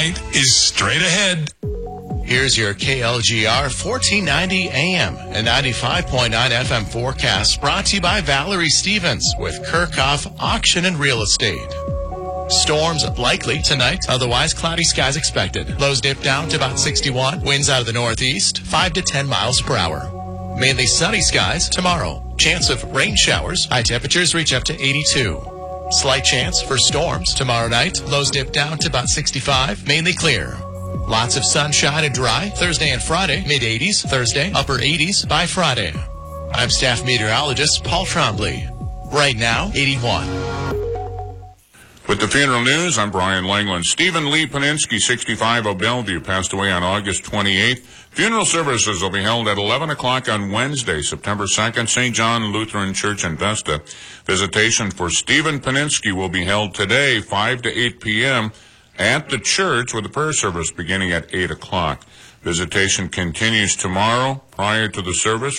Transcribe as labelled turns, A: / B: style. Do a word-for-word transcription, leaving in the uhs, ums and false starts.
A: night is straight ahead.
B: Here's your K L G R fourteen ninety A M and ninety-five point nine F M forecast, brought to you by Valerie Stevens with Kirchhoff Auction and Real Estate. Storms likely tonight, otherwise cloudy skies expected. Lows dip down to about sixty-one. Winds out of the northeast, five to ten miles per hour. Mainly sunny skies tomorrow. Chance of rain showers. High temperatures reach up to eighty-two. Slight chance for storms tomorrow night. Lows dip down to about sixty-five. Mainly clear. Lots of sunshine and dry Thursday and Friday. mid eighties Thursday, upper eighties by Friday. I'm staff meteorologist Paul Trombley. Right now, eighty-one.
C: With the funeral news, I'm Brian Langland. Stephen Lee Paninsky, sixty-five, of Bellevue, passed away on August twenty-eighth. Funeral services will be held at eleven o'clock on Wednesday, September second, Saint John Lutheran Church in Vesta. Visitation for Stephen Paninsky will be held today, five to eight p.m., at the church, with the prayer service beginning at eight o'clock. Visitation continues tomorrow prior to the service.